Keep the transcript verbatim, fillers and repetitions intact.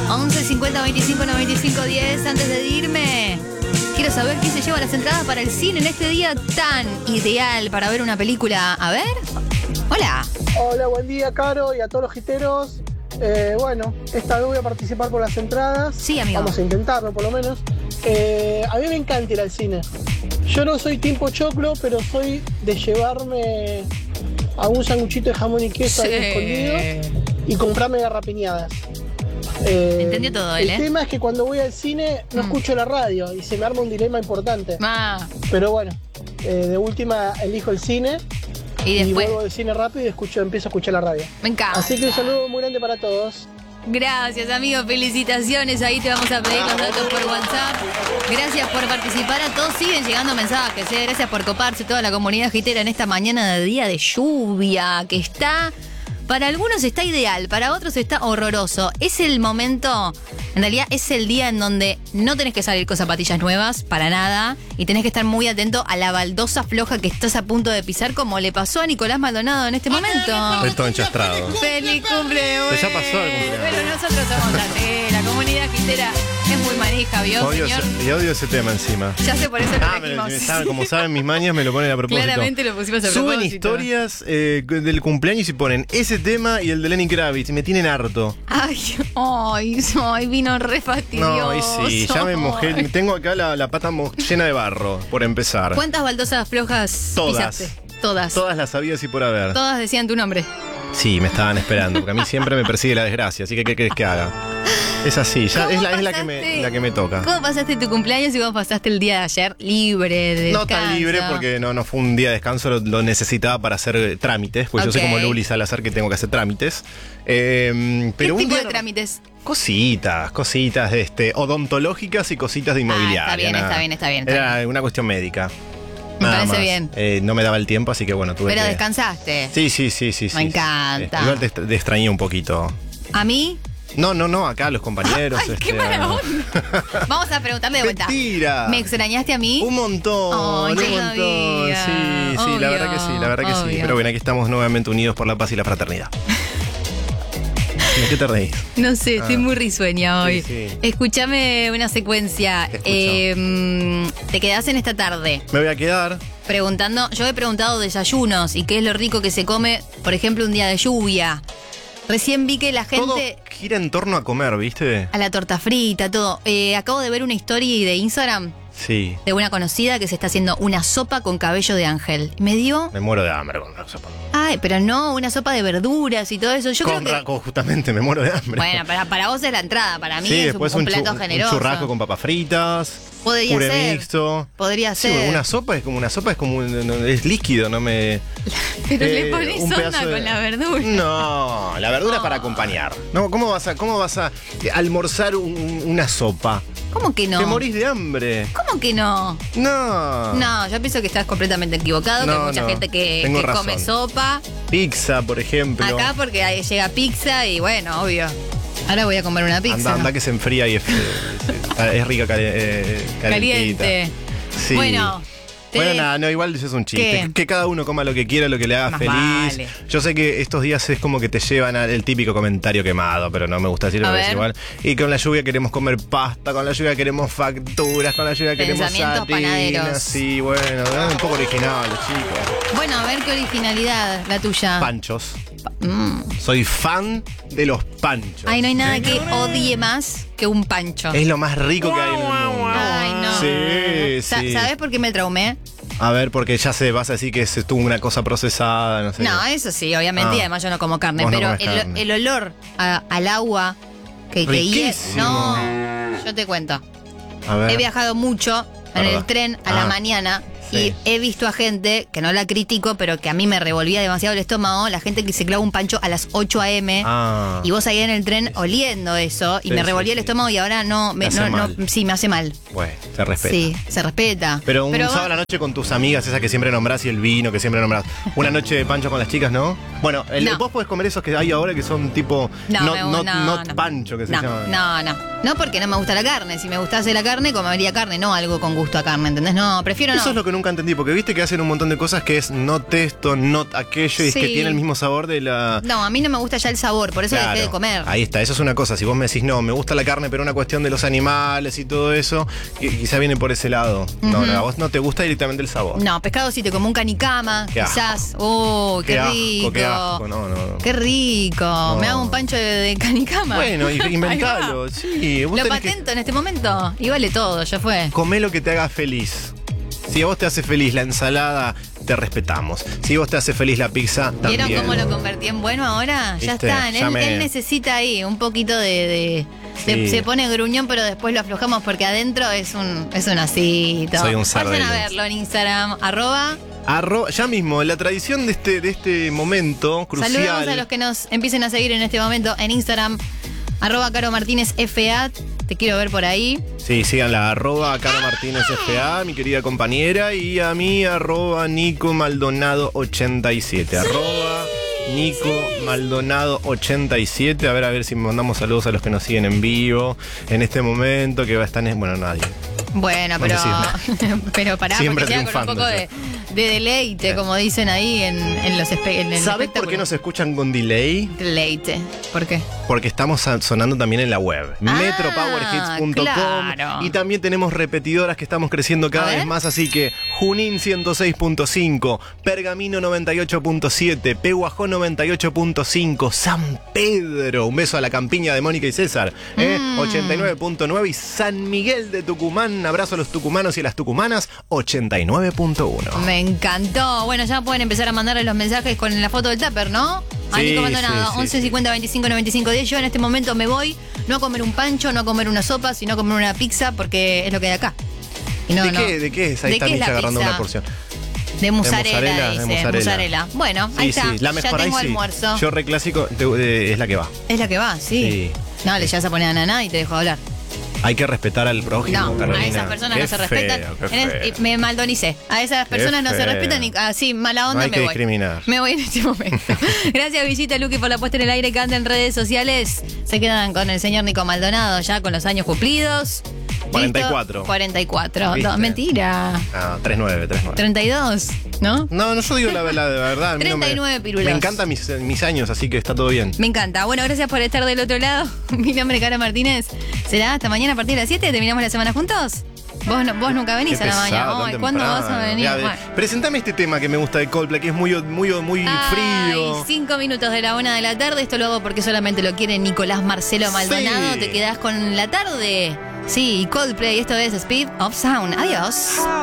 once cincuenta veinticinco noventa y cinco diez. Antes de irme, quiero saber quién se lleva las entradas para el cine en este día tan ideal para ver una película. A ver. Hola. Hola, buen día, Caro, y a todos los giteros. Eh, bueno, esta vez voy a participar por las entradas. Sí, amigo. Vamos a intentarlo, por lo menos. Eh, a mí me encanta ir al cine. Yo no soy tipo choclo, pero soy de llevarme a un sanguchito de jamón y queso Sí. ahí escondido y comprarme garrapiñadas. Eh, Entendió todo él, el ¿eh? tema es que cuando voy al cine no Mm. escucho la radio y se me arma un dilema importante. Ah, Pero bueno, eh, de última elijo el cine y y después. vuelvo del cine rápido y escucho, empiezo a escuchar la radio. Me encanta. Así que un saludo muy grande para todos. Gracias, amigo. Felicitaciones. Ahí te vamos a pedir los datos por WhatsApp. Gracias por participar. A todos siguen llegando mensajes. ¿eh? Gracias por coparse toda la comunidad gitera en esta mañana de día de lluvia que está. Para algunos está ideal, para otros está horroroso. Es el momento, en realidad es el día en donde no tenés que salir con zapatillas nuevas, para nada, y tenés que estar muy atento a la baldosa floja que estás a punto de pisar, como le pasó a Nicolás Maldonado en este momento. Estoy todo enchastrado. ¡Feliz cumple, Pues ya pasó el cumpleaños. Pero nosotros somos así, la comunidad gitera es muy manija, ¿vio, Odio señor? ese, y odio ese tema encima. Ya sé, por eso lo Ah, me- elegimos. me saben- como saben mis mañas, me lo ponen a propósito. Claramente lo pusimos a Suben propósito. historias eh, del cumpleaños y ponen ese tema y el de Lenny Kravitz y me tienen harto. Ay, ay, ay, vino re fastidioso. No, y sí, ya me mojé. Ay. Tengo acá la, la pata mo- llena de barro, por empezar. ¿Cuántas baldosas flojas Todas. pisaste? Todas. Todas las sabidas y por haber. Todas decían tu nombre. Sí, me estaban esperando, porque a mí siempre me persigue la desgracia, así que ¿qué querés que haga? Es así, ya ¿Cómo es la, es la que pasaste? me, la que me toca. ¿Cómo pasaste tu cumpleaños y cómo pasaste el día de ayer libre, de No tan descanso? libre porque no, no fue un día de descanso, lo, lo necesitaba para hacer eh, trámites, porque yo soy Ok. como Luli Salazar que tengo que hacer trámites. Eh, ¿Qué pero un tipo día de trámites? Cositas, cositas este, odontológicas y cositas de inmobiliaria. Ah, está bien, nada. está bien, está bien, está Era una cuestión médica. Me nada parece más. bien. Eh, no me daba el tiempo, así que bueno, tuve Pero que... descansaste. Sí, sí, sí, sí. sí, Me sí. encanta. Eh, igual te, te extrañé un poquito. ¿A mí? No, no, no, acá los compañeros. Ay, qué este, mala ah. onda. Vamos a preguntarle de vuelta. Mentira. ¿Me extrañaste a mí? Un montón, Ay, un yo montón. sabía. Sí, sí, la Obvio, verdad que sí, la verdad que sí. obvio. Pero bueno, aquí estamos nuevamente unidos por la paz y la fraternidad. ¿De qué te reís? No sé, estoy Ah. muy risueña hoy. Sí, sí. Escúchame una secuencia. Te escucho. Eh, te quedás en esta tarde Me voy a quedar. preguntando. Yo he preguntado desayunos y qué es lo rico que se come, por ejemplo, un día de lluvia. Recién vi que la Todo gente. gira en torno a comer, ¿viste? A la torta frita, todo. Eh, acabo de ver una story de Instagram Sí. de una conocida que se está haciendo una sopa con cabello de ángel. Me dio. Me muero de hambre con la sopa. Ay, pero no, una sopa de verduras y todo eso. Yo Con creo que. ra- con- justamente me muero de hambre. Bueno, para, para vos es la entrada. Para mí sí, es un, después un un, chu- plato un generoso. churrasco con papas fritas. Podría puré ser. mixto. Podría Sí, ser. una sopa es como una sopa es como un- no, es líquido, no me. Pero Eh, le pones un onda pedazo de- con la verdura. No, la verdura es No. para acompañar. No, ¿cómo vas a, cómo vas a almorzar un- una sopa? ¿Cómo que no? Te morís de hambre. ¿Cómo que no? No. No, yo pienso que estás completamente equivocado, que No, hay mucha no. gente que, Tengo que razón. come sopa. Pizza, por ejemplo. Acá porque ahí llega pizza y bueno, obvio. Ahora voy a comer una pizza. Anda, anda que se enfría y es, es rica cali- eh, calentita. Caliente. Sí. Bueno, te- Bueno, nada, no, igual eso es un chiste. ¿Qué? Que cada uno coma lo que quiera, lo que le haga Más feliz. vale. Yo sé que estos días es como que te llevan al típico comentario quemado, pero no me gusta decirlo, A pero es ver. igual. Y con la lluvia queremos comer pasta, con la lluvia queremos facturas, con la lluvia queremos Pensamientos satinas. panaderos. Sí, bueno, un poco original, chicos. Bueno, a ver qué originalidad la tuya. Panchos. Mm. Soy fan de los panchos. Ay, no hay nada que odie más que un pancho. Es lo más rico que hay en el mundo. Ay, no. Sí, Sa- sí. ¿Sabes por qué me traumé? A ver, porque ya se vas a decir que es tuvo una cosa procesada, no sé. No, eso sí, obviamente, Ah. y además yo no como carne, Vos no pero comés el, carne. el olor a- al agua que te hie- Riquísimo. No, yo te cuento. A ver. He viajado mucho en Verdad. el tren a la Ah, mañana sí. y he visto a gente, que no la critico, pero que a mí me revolvía demasiado el estómago, la gente que se clava un pancho a las ocho a.m. Ah. y vos ahí en el tren oliendo eso y Sí, me sí, revolvía el sí. estómago y ahora no, me, Te hace no, no- mal. sí, me hace mal. Bueno, se respeta. Sí, se respeta. Pero un va- sábado a la noche con tus amigas, esas que siempre nombrás, y el vino que siempre nombrás. Una noche de pancho con las chicas, ¿no? Bueno, el, No. vos podés comer esos que hay ahora que son tipo No, not, me- not- no, not no. pancho, que se no, llaman. no, no. No porque no me gusta la carne. Si me gustase la carne, comería carne, no algo con gusto a carne, ¿entendés? No, prefiero no. Eso es lo que nunca entendí, porque viste que hacen un montón de cosas que es not esto, not aquello, y es Sí. que tiene el mismo sabor de la... No, a mí no me gusta ya el sabor, por eso Claro, dejé de comer. ahí está, eso es una cosa. Si vos me decís, no, me gusta la carne, pero una cuestión de los animales y todo eso, y- quizá viene por ese lado. No, Ujú. no, a vos no te gusta directamente el sabor. No, pescado sí te como un canicama, Qué asco. quizás. Oh, qué, Qué asco, rico. qué asco, no, no, no. Qué rico. Me hago un pancho de, de canicama. Bueno, y- Ahí inventalo, va. sí. Vos Lo tenés que patento en este momento y vale todo, ya fue. comer lo que te haga feliz. Si a vos te hace feliz la ensalada, te respetamos. Si vos te hace feliz la pizza, también. ¿Vieron cómo lo convertí en bueno ahora? Ya Viste, está. ya Él, me- él necesita ahí un poquito de. de- de- Sí. se pone gruñón, pero después lo aflojamos porque adentro es un, es un asito. Soy un cerdo Vayan a de luz. verlo en Instagram, arroba. Arro- ya mismo, la tradición de este, de este momento crucial. Saludos a los que nos empiecen a seguir en este momento en Instagram, arroba Caro Martínez F A. Te quiero ver por ahí. Sí, síganla, arroba Caro Martínez F A, mi querida compañera, y a mí, arroba Nico Maldonado ochenta y siete. Arroba Nico Maldonado ochenta y siete. A ver, a ver si mandamos saludos a los que nos siguen en vivo en este momento, que va a estar en. Bueno, nadie. Bueno, No pero, sé pero pará, Siempre porque queda con un triunfando, poco de, de deleite, como dicen ahí en, en los espe en el ¿Sabes por espectáculo. qué nos escuchan con delay? Deleite. ¿Por qué? Porque estamos a- sonando también en la web, Ah, metropowerhits punto com, claro. y también tenemos repetidoras que estamos creciendo cada A vez ver. más, así que Junín ciento seis punto cinco, Pergamino noventa y ocho punto siete, Pehuajó noventa y ocho punto cinco, San Pedro, un beso a la campiña de Mónica y César, ¿eh? Mm. ochenta y nueve punto nueve, y San Miguel de Tucumán, abrazo a los tucumanos y a las tucumanas, ochenta y nueve punto uno. Me encantó. Bueno, ya pueden empezar a mandarle los mensajes con la foto del tupper, ¿no? A Sí, Nico Maldonado, sí, sí, once sí. cincuenta veinticinco noventa y cinco diez. Yo en este momento me voy no a comer un pancho, no a comer una sopa, sino a comer una pizza porque es lo que hay acá. Y no, ¿De, no. qué, ¿De qué es? Ahí ¿De está qué es la Micha agarrando pizza? una porción. De mozzarella, mozzarella, de dice. mozzarella. Mozzarella. Bueno, ahí Sí, está. sí, la ya mejor ahí tengo sí. almuerzo. Yo reclásico te- eh, es la que va. Es la que va, sí. Sí. No, le llevas a poner ananá y te dejo hablar. Hay que respetar al prójimo, No, Carolina. a esas personas Qué no se feo, respetan. qué En es- feo. y me maldonicé. A esas personas no se feo. respetan y así, mala onda No hay me que voy. discriminar. Me voy en este momento. Gracias, Villita Luqui, por la puesta en el aire que anda en redes sociales. Se quedan con el señor Nico Maldonado ya con los años cumplidos. cuarenta y ¿Listo? cuatro. cuarenta y cuatro. ¿Viste? No, mentira. Ah, treinta y nueve, treinta y nueve. treinta y dos, ¿no? No, no, yo digo la, la de verdad. a mí no me- treinta y nueve pirulos. Me encantan mis, mis años, así que está todo bien. Me encanta. Bueno, gracias por estar del otro lado. Mi nombre es Cara Martínez. Será hasta mañana a partir de las siete. ¿Terminamos la semana juntos? Vos, no- vos nunca venís Qué a la pesado, mañana. tan Ay, ¿cuándo temprano. vas a venir? Ya, Bueno. Presentame este tema que me gusta de Coldplay, que es muy, muy, muy frío. Ay, cinco minutos de la una de la tarde. Esto lo hago porque solamente lo quiere Nicolás Marcelo Maldonado. Sí. Te quedás con la tarde. Sí, Coldplay. Esto es Speed of Sound. Adiós.